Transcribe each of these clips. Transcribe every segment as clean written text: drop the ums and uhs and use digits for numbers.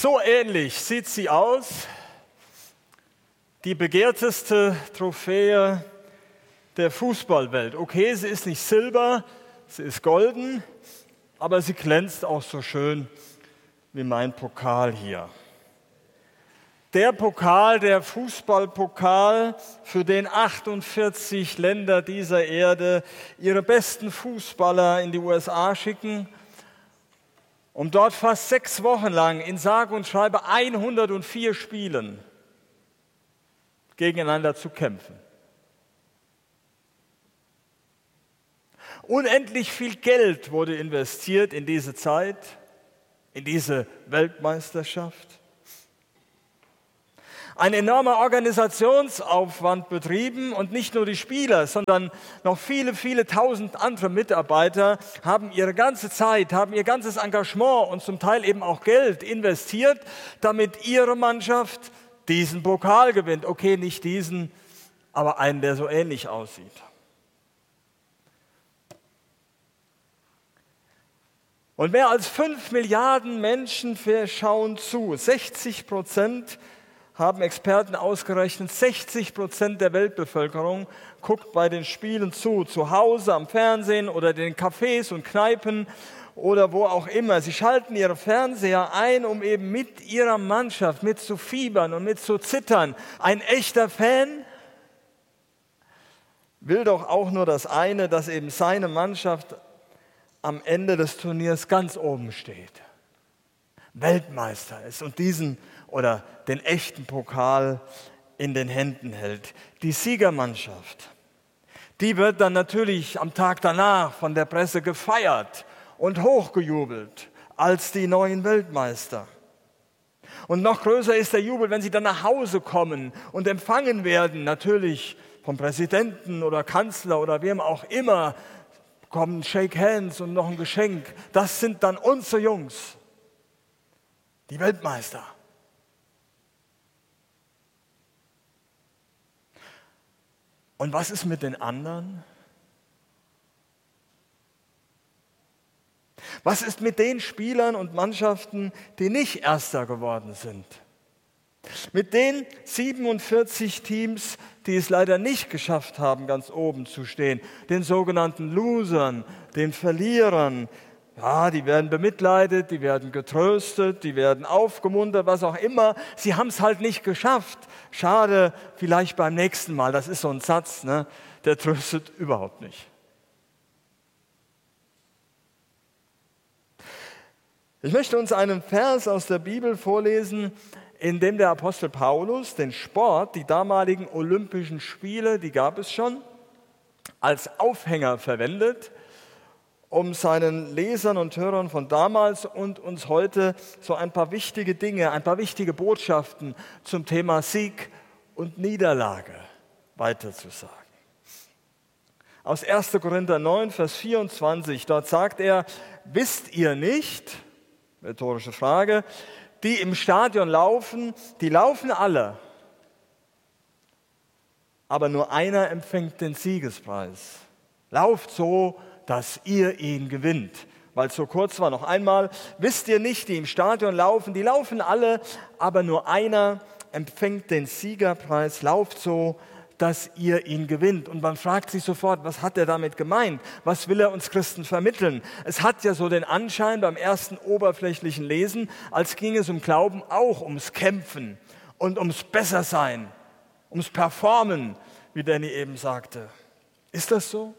So ähnlich sieht sie aus, die begehrteste Trophäe der Fußballwelt. Okay, sie ist nicht silber, sie ist golden, aber sie glänzt auch so schön wie mein Pokal hier. Der Pokal, der Fußballpokal, für den 48 Länder dieser Erde ihre besten Fußballer in die USA schicken, um dort fast 6 Wochen lang in sage und schreibe 104 Spielen gegeneinander zu kämpfen. Unendlich viel Geld wurde investiert in diese Zeit, in diese Weltmeisterschaft. Ein enormer Organisationsaufwand betrieben und nicht nur die Spieler, sondern noch viele, viele tausend andere Mitarbeiter haben ihre ganze Zeit, haben ihr ganzes Engagement und zum Teil eben auch Geld investiert, damit ihre Mannschaft diesen Pokal gewinnt. Okay, nicht diesen, aber einen, der so ähnlich aussieht. Und mehr als 5 Milliarden Menschen schauen zu, 60% haben Experten ausgerechnet, 60% der Weltbevölkerung guckt bei den Spielen zu Hause am Fernsehen oder in den Cafés und Kneipen oder wo auch immer. Sie schalten ihre Fernseher ein, um eben mit ihrer Mannschaft mitzufiebern und mitzuzittern. Ein echter Fan will doch auch nur das eine, dass eben seine Mannschaft am Ende des Turniers ganz oben steht, Weltmeister ist und diesen oder den echten Pokal in den Händen hält. Die Siegermannschaft, die wird dann natürlich am Tag danach von der Presse gefeiert und hochgejubelt als die neuen Weltmeister. Und noch größer ist der Jubel, wenn sie dann nach Hause kommen und empfangen werden, natürlich vom Präsidenten oder Kanzler oder wem auch immer, kommen Shake Hands und noch ein Geschenk. Das sind dann unsere Jungs, die Weltmeister. Und was ist mit den anderen? Was ist mit den Spielern und Mannschaften, die nicht Erster geworden sind? Mit den 47 Teams, die es leider nicht geschafft haben, ganz oben zu stehen, den sogenannten Losern, den Verlierern. Ja, die werden bemitleidet, die werden getröstet, die werden aufgemuntert, was auch immer. Sie haben es halt nicht geschafft. Schade, vielleicht beim nächsten Mal. Das ist so ein Satz, ne? Der tröstet überhaupt nicht. Ich möchte uns einen Vers aus der Bibel vorlesen, in dem der Apostel Paulus den Sport, die damaligen Olympischen Spiele, die gab es schon, als Aufhänger verwendet, um seinen Lesern und Hörern von damals und uns heute so ein paar wichtige Dinge, ein paar wichtige Botschaften zum Thema Sieg und Niederlage weiterzusagen. Aus 1. Korinther 9, Vers 24, dort sagt er, wisst ihr nicht, rhetorische Frage, die im Stadion laufen, die laufen alle, aber nur einer empfängt den Siegespreis. Lauft so, dass ihr ihn gewinnt. Weil es so kurz war, noch einmal, wisst ihr nicht, die im Stadion laufen, die laufen alle, aber nur einer empfängt den Siegerpreis. Lauft so, dass ihr ihn gewinnt. Und man fragt sich sofort, was hat er damit gemeint? Was will er uns Christen vermitteln? Es hat ja so den Anschein beim ersten oberflächlichen Lesen, als ging es um Glauben auch ums Kämpfen und ums Bessersein, ums Performen, wie Danny eben sagte. Ist das so?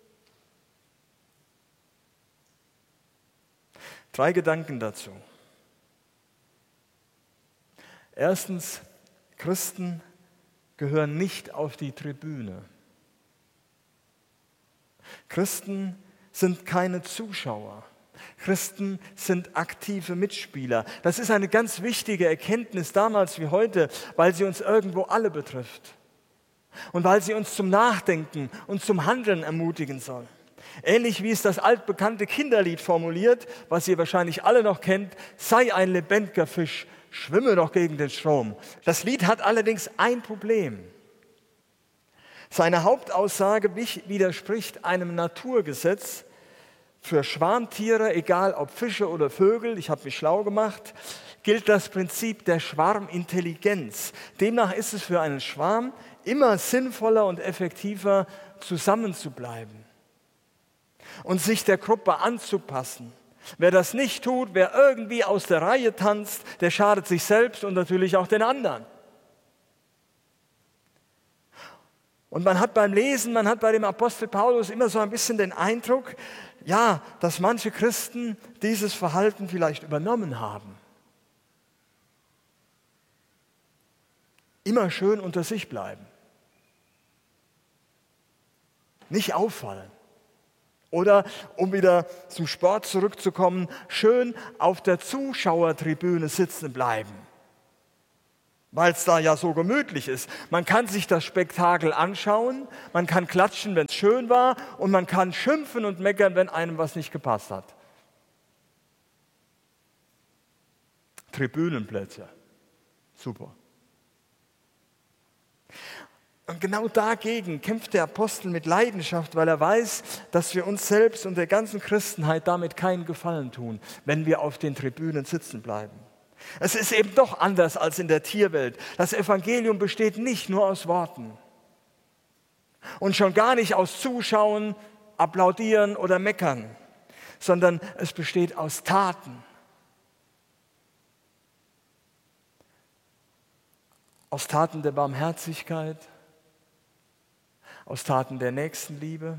3 Gedanken dazu. Erstens, Christen gehören nicht auf die Tribüne. Christen sind keine Zuschauer. Christen sind aktive Mitspieler. Das ist eine ganz wichtige Erkenntnis damals wie heute, weil sie uns irgendwo alle betrifft und weil sie uns zum Nachdenken und zum Handeln ermutigen soll. Ähnlich wie es das altbekannte Kinderlied formuliert, was ihr wahrscheinlich alle noch kennt, sei ein lebendiger Fisch, schwimme doch gegen den Strom. Das Lied hat allerdings ein Problem. Seine Hauptaussage widerspricht einem Naturgesetz für Schwarmtiere, egal ob Fische oder Vögel, ich habe mich schlau gemacht, gilt das Prinzip der Schwarmintelligenz. Demnach ist es für einen Schwarm immer sinnvoller und effektiver, zusammenzubleiben und sich der Gruppe anzupassen. Wer das nicht tut, wer irgendwie aus der Reihe tanzt, der schadet sich selbst und natürlich auch den anderen. Und man hat beim Lesen, man hat bei dem Apostel Paulus immer so ein bisschen den Eindruck, ja, dass manche Christen dieses Verhalten vielleicht übernommen haben. Immer schön unter sich bleiben. Nicht auffallen. Oder, um wieder zum Sport zurückzukommen, schön auf der Zuschauertribüne sitzen bleiben. Weil es da ja so gemütlich ist. Man kann sich das Spektakel anschauen, man kann klatschen, wenn es schön war, und man kann schimpfen und meckern, wenn einem was nicht gepasst hat. Tribünenplätze, super. Und genau dagegen kämpft der Apostel mit Leidenschaft, weil er weiß, dass wir uns selbst und der ganzen Christenheit damit keinen Gefallen tun, wenn wir auf den Tribünen sitzen bleiben. Es ist eben doch anders als in der Tierwelt. Das Evangelium besteht nicht nur aus Worten und schon gar nicht aus Zuschauen, Applaudieren oder Meckern, sondern es besteht aus Taten. Aus Taten der Barmherzigkeit, aus Taten der Nächstenliebe,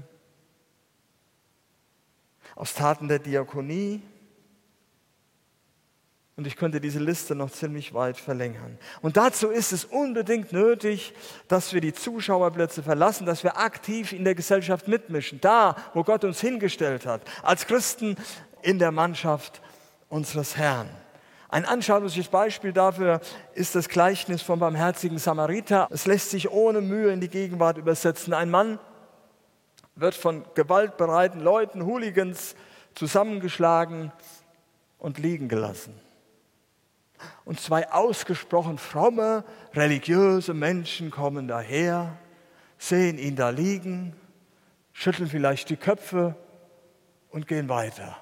aus Taten der Diakonie. Und ich könnte diese Liste noch ziemlich weit verlängern. Und dazu ist es unbedingt nötig, dass wir die Zuschauerplätze verlassen, dass wir aktiv in der Gesellschaft mitmischen, da, wo Gott uns hingestellt hat, als Christen in der Mannschaft unseres Herrn. Ein anschauliches Beispiel dafür ist das Gleichnis vom barmherzigen Samariter. Es lässt sich ohne Mühe in die Gegenwart übersetzen. Ein Mann wird von gewaltbereiten Leuten, Hooligans, zusammengeschlagen und liegen gelassen. Und zwei ausgesprochen fromme, religiöse Menschen kommen daher, sehen ihn da liegen, schütteln vielleicht die Köpfe und gehen weiter.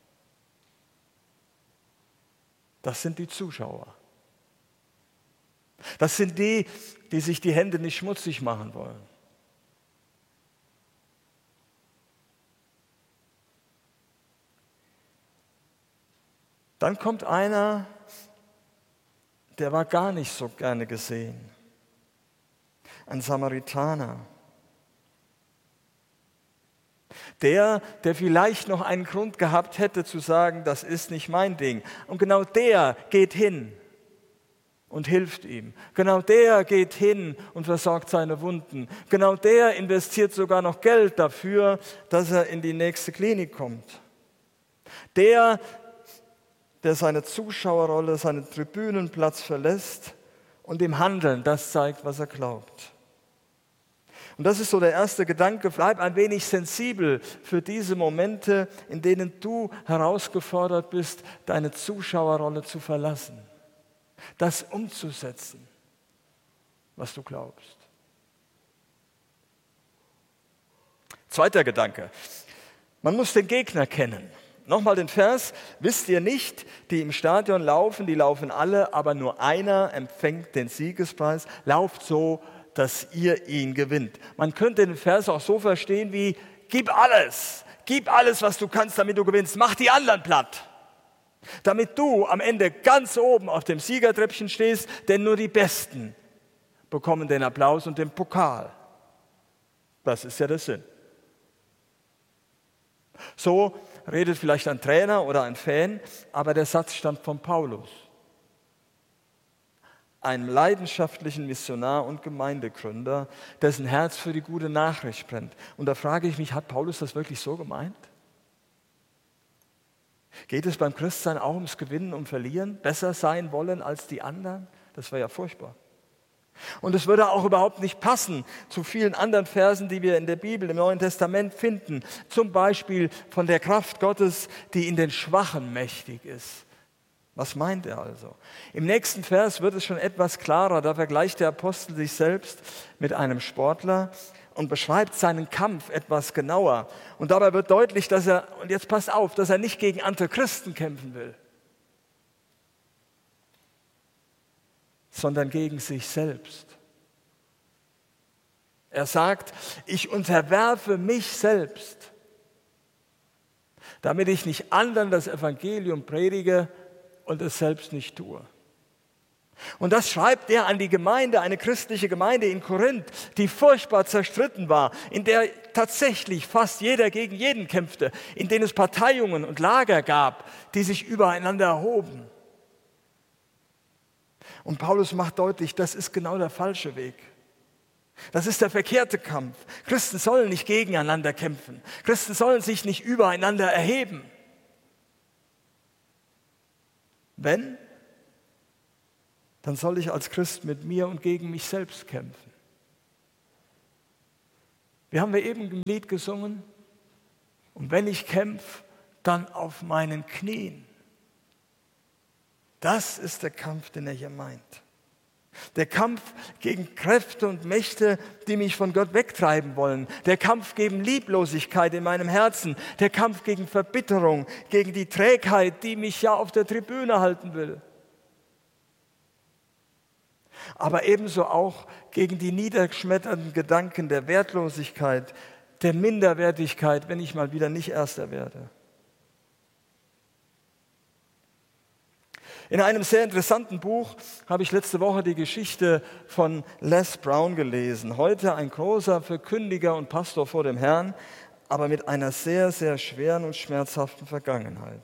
Das sind die Zuschauer. Das sind die, die sich die Hände nicht schmutzig machen wollen. Dann kommt einer, der war gar nicht so gerne gesehen. Ein Samaritaner. Der vielleicht noch einen Grund gehabt hätte zu sagen, das ist nicht mein Ding. Und genau der geht hin und hilft ihm. Genau der geht hin und versorgt seine Wunden. Genau der investiert sogar noch Geld dafür, dass er in die nächste Klinik kommt. Der seine Zuschauerrolle, seinen Tribünenplatz verlässt und im Handeln das zeigt, was er glaubt. Und das ist so der erste Gedanke, bleib ein wenig sensibel für diese Momente, in denen du herausgefordert bist, deine Zuschauerrolle zu verlassen, das umzusetzen, was du glaubst. Zweiter Gedanke, man muss den Gegner kennen. Nochmal den Vers, wisst ihr nicht, die im Stadion laufen, die laufen alle, aber nur einer empfängt den Siegespreis, lauft so, dass ihr ihn gewinnt. Man könnte den Vers auch so verstehen wie, gib alles, was du kannst, damit du gewinnst, mach die anderen platt, damit du am Ende ganz oben auf dem Siegertreppchen stehst, denn nur die Besten bekommen den Applaus und den Pokal. Das ist ja der Sinn. So redet vielleicht ein Trainer oder ein Fan, aber der Satz stammt von Paulus, einem leidenschaftlichen Missionar und Gemeindegründer, dessen Herz für die gute Nachricht brennt. Und da frage ich mich, hat Paulus das wirklich so gemeint? Geht es beim Christsein auch ums Gewinnen, um Verlieren, besser sein wollen als die anderen? Das wäre ja furchtbar. Und es würde auch überhaupt nicht passen zu vielen anderen Versen, die wir in der Bibel, im Neuen Testament finden. Zum Beispiel von der Kraft Gottes, die in den Schwachen mächtig ist. Was meint er also? Im nächsten Vers wird es schon etwas klarer. Da vergleicht der Apostel sich selbst mit einem Sportler und beschreibt seinen Kampf etwas genauer. Und dabei wird deutlich, dass er, und jetzt passt auf, dass er nicht gegen andere Christen kämpfen will. sondern gegen sich selbst. Er sagt, ich unterwerfe mich selbst, damit ich nicht anderen das Evangelium predige und es selbst nicht tue. Und das schreibt er an die Gemeinde, eine christliche Gemeinde in Korinth, die furchtbar zerstritten war, in der tatsächlich fast jeder gegen jeden kämpfte, in denen es Parteiungen und Lager gab, die sich übereinander erhoben. Und Paulus macht deutlich, das ist genau der falsche Weg. Das ist der verkehrte Kampf. Christen sollen nicht gegeneinander kämpfen. Christen sollen sich nicht übereinander erheben. Wenn, dann soll ich als Christ mit mir und gegen mich selbst kämpfen. Wir haben eben im Lied gesungen, und wenn ich kämpfe, dann auf meinen Knien. Das ist der Kampf, den er hier meint. Der Kampf gegen Kräfte und Mächte, die mich von Gott wegtreiben wollen. Der Kampf gegen Lieblosigkeit in meinem Herzen. Der Kampf gegen Verbitterung, gegen die Trägheit, die mich ja auf der Tribüne halten will. Aber ebenso auch gegen die niedergeschmetterten Gedanken der Wertlosigkeit, der Minderwertigkeit, wenn ich mal wieder nicht Erster werde. In einem sehr interessanten Buch habe ich letzte Woche die Geschichte von Les Brown gelesen. Heute ein großer Verkündiger und Pastor vor dem Herrn, aber mit einer sehr, sehr schweren und schmerzhaften Vergangenheit.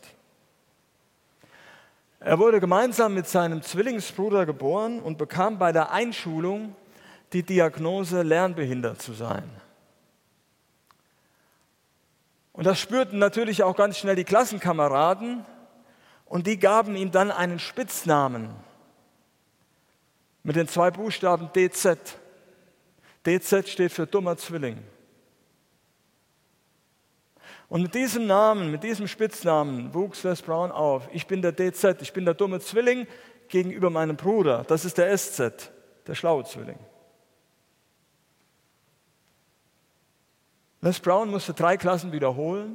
Er wurde gemeinsam mit seinem Zwillingsbruder geboren und bekam bei der Einschulung die Diagnose, lernbehindert zu sein. Und das spürten natürlich auch ganz schnell die Klassenkameraden, und die gaben ihm dann einen Spitznamen mit den 2 Buchstaben DZ. DZ steht für dummer Zwilling. Und mit diesem Namen, mit diesem Spitznamen wuchs Les Brown auf. Ich bin der DZ, ich bin der dumme Zwilling gegenüber meinem Bruder. Das ist der SZ, der schlaue Zwilling. Les Brown musste 3 Klassen wiederholen,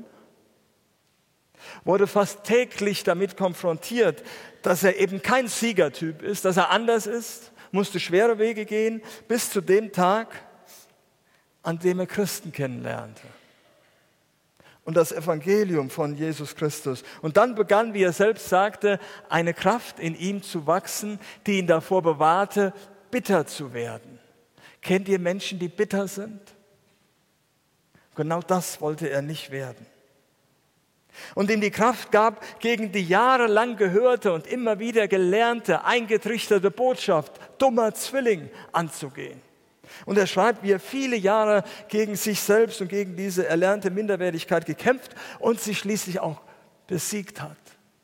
wurde fast täglich damit konfrontiert, dass er eben kein Siegertyp ist, dass er anders ist, musste schwere Wege gehen, bis zu dem Tag, an dem er Christen kennenlernte. Und das Evangelium von Jesus Christus. Und dann begann, wie er selbst sagte, eine Kraft in ihm zu wachsen, die ihn davor bewahrte, bitter zu werden. Kennt ihr Menschen, die bitter sind? Genau das wollte er nicht werden. Und ihm die Kraft gab, gegen die jahrelang gehörte und immer wieder gelernte, eingetrichterte Botschaft, dummer Zwilling, anzugehen. Und er schreibt, wie er viele Jahre gegen sich selbst und gegen diese erlernte Minderwertigkeit gekämpft und sie schließlich auch besiegt hat.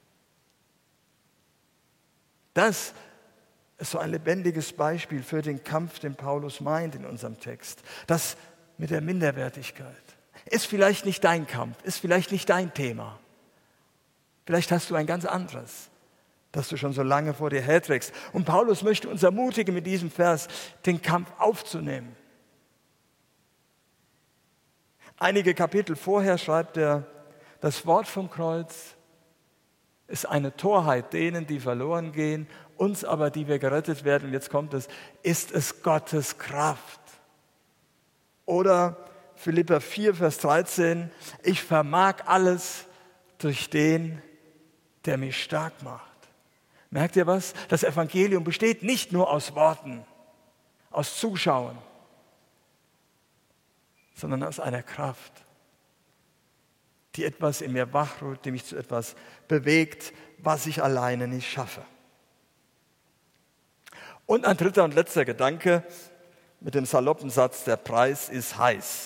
Das ist so ein lebendiges Beispiel für den Kampf, den Paulus meint in unserem Text. Das mit der Minderwertigkeit. Ist vielleicht nicht dein Kampf, ist vielleicht nicht dein Thema. Vielleicht hast du ein ganz anderes, das du schon so lange vor dir herträgst. Und Paulus möchte uns ermutigen, mit diesem Vers den Kampf aufzunehmen. Einige Kapitel vorher schreibt er, das Wort vom Kreuz ist eine Torheit denen, die verloren gehen, uns aber, die wir gerettet werden, und jetzt kommt es, ist es Gottes Kraft. Oder Philipper 4, Vers 13, ich vermag alles durch den, der mich stark macht. Merkt ihr was? Das Evangelium besteht nicht nur aus Worten, aus Zuschauen, sondern aus einer Kraft, die etwas in mir wachrührt, die mich zu etwas bewegt, was ich alleine nicht schaffe. Und ein dritter und letzter Gedanke mit dem saloppen Satz, der Preis ist heiß.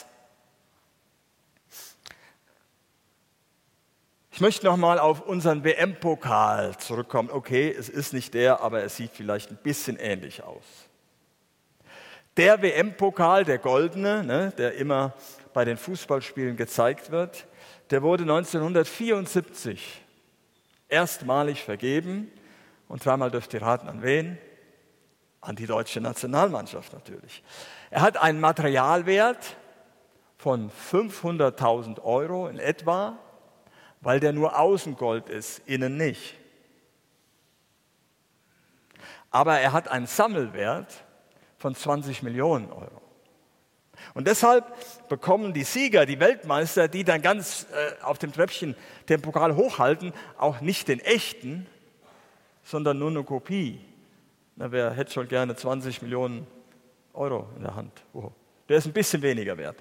Ich möchte nochmal auf unseren WM-Pokal zurückkommen. Okay, es ist nicht der, aber es sieht vielleicht ein bisschen ähnlich aus. Der WM-Pokal, der goldene, der immer bei den Fußballspielen gezeigt wird, der wurde 1974 erstmalig vergeben. Und 3-mal dürft ihr raten, an wen? An die deutsche Nationalmannschaft natürlich. Er hat einen Materialwert von 500.000 € in etwa, weil der nur außen Gold ist, innen nicht. aber er hat einen Sammelwert von 20 Millionen Euro. Und deshalb bekommen die Sieger, die Weltmeister, die dann ganz auf dem Treppchen den Pokal hochhalten, auch nicht den echten, sondern nur eine Kopie. Na, wer hätte schon gerne 20 Millionen Euro in der Hand? Oh, der ist ein bisschen weniger wert.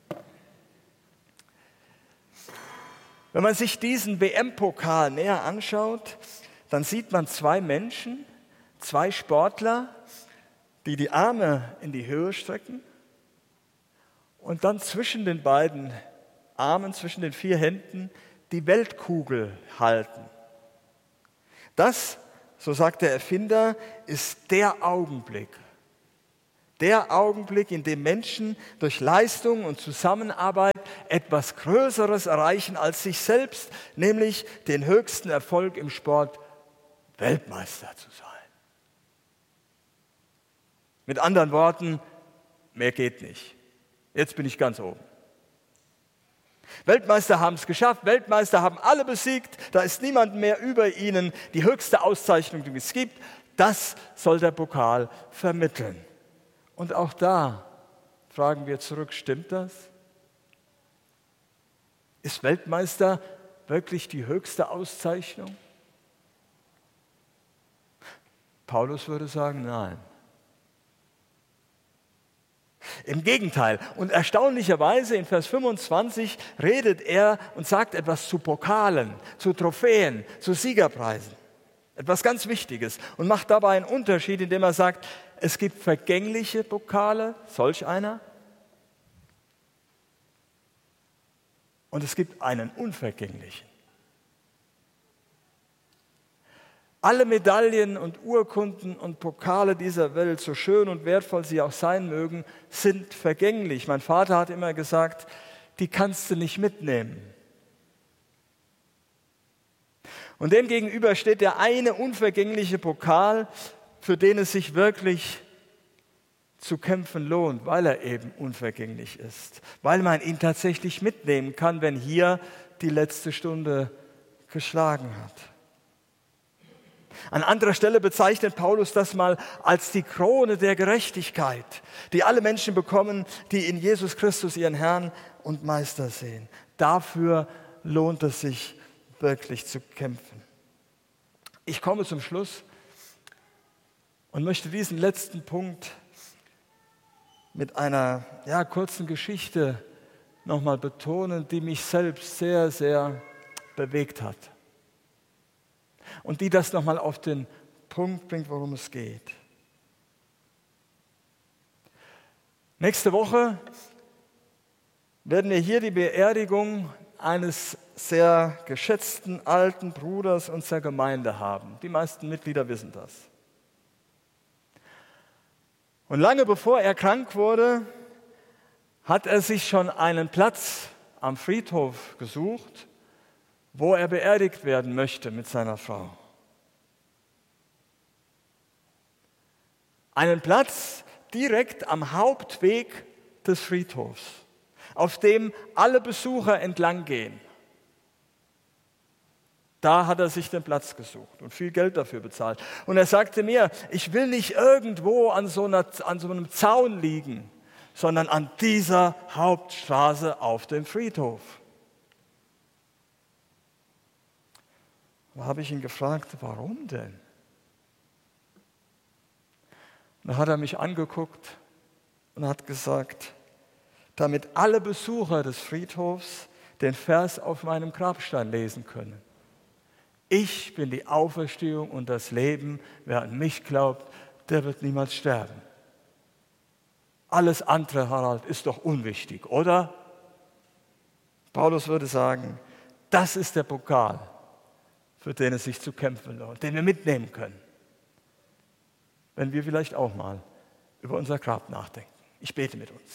Wenn man sich diesen WM-Pokal näher anschaut, dann sieht man zwei Menschen, zwei Sportler, die die Arme in die Höhe strecken und dann zwischen den beiden Armen, zwischen den 4 Händen, die Weltkugel halten. Das, so sagt der Erfinder, ist der Augenblick, in dem Menschen durch Leistung und Zusammenarbeit etwas Größeres erreichen als sich selbst, nämlich den höchsten Erfolg im Sport, Weltmeister zu sein. Mit anderen Worten, mehr geht nicht. Jetzt bin ich ganz oben. Weltmeister haben es geschafft, Weltmeister haben alle besiegt, da ist niemand mehr über ihnen. Die höchste Auszeichnung, die es gibt, das soll der Pokal vermitteln. Und auch da fragen wir zurück, stimmt das? Ist Weltmeister wirklich die höchste Auszeichnung? Paulus würde sagen, nein. Im Gegenteil. Und erstaunlicherweise in Vers 25 redet er und sagt etwas zu Pokalen, zu Trophäen, zu Siegerpreisen. Etwas ganz Wichtiges und macht dabei einen Unterschied, indem er sagt, es gibt vergängliche Pokale, solch einer, und es gibt einen unvergänglichen. Alle Medaillen und Urkunden und Pokale dieser Welt, so schön und wertvoll sie auch sein mögen, sind vergänglich. Mein Vater hat immer gesagt, die kannst du nicht mitnehmen. Und dem gegenüber steht der eine unvergängliche Pokal, für den es sich wirklich zu kämpfen lohnt, weil er eben unvergänglich ist, weil man ihn tatsächlich mitnehmen kann, wenn hier die letzte Stunde geschlagen hat. An anderer Stelle bezeichnet Paulus das mal als die Krone der Gerechtigkeit, die alle Menschen bekommen, die in Jesus Christus ihren Herrn und Meister sehen. Dafür lohnt es sich wirklich zu kämpfen. Ich komme zum Schluss und möchte diesen letzten Punkt mit einer kurzen Geschichte nochmal betonen, die mich selbst sehr, sehr bewegt hat. Und die das nochmal auf den Punkt bringt, worum es geht. Nächste Woche werden wir hier die Beerdigung eines sehr geschätzten alten Bruders unserer Gemeinde haben. Die meisten Mitglieder wissen das. Und lange bevor er krank wurde, hat er sich schon einen Platz am Friedhof gesucht, wo er beerdigt werden möchte mit seiner Frau. Einen Platz direkt am Hauptweg des Friedhofs, auf dem alle Besucher entlang gehen. Da hat er sich den Platz gesucht und viel Geld dafür bezahlt. Und er sagte mir, ich will nicht irgendwo an so einem Zaun liegen, sondern an dieser Hauptstraße auf dem Friedhof. Da habe ich ihn gefragt, warum denn? Da hat er mich angeguckt und hat gesagt, damit alle Besucher des Friedhofs den Vers auf meinem Grabstein lesen können. Ich bin die Auferstehung und das Leben. Wer an mich glaubt, der wird niemals sterben. Alles andere, Harald, ist doch unwichtig, oder? Paulus würde sagen, das ist der Pokal, für den es sich zu kämpfen lohnt, den wir mitnehmen können, wenn wir vielleicht auch mal über unser Grab nachdenken. Ich bete mit uns.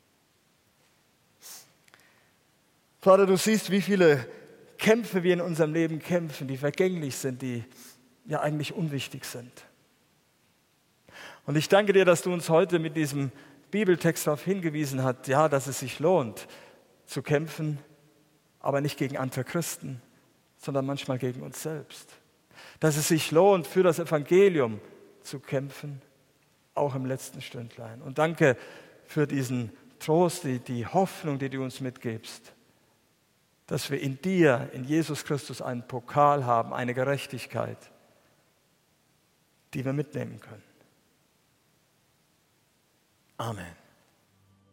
Vater, du siehst, wie viele Kämpfe wir in unserem Leben kämpfen, die vergänglich sind, die ja eigentlich unwichtig sind. Und ich danke dir, dass du uns heute mit diesem Bibeltext darauf hingewiesen hast, ja, dass es sich lohnt zu kämpfen, aber nicht gegen andere Christen, sondern manchmal gegen uns selbst. Dass es sich lohnt, für das Evangelium zu kämpfen, auch im letzten Stündlein. Und danke für diesen Trost, die Hoffnung, die du uns mitgibst, dass wir in dir, in Jesus Christus, einen Pokal haben, eine Gerechtigkeit, die wir mitnehmen können. Amen.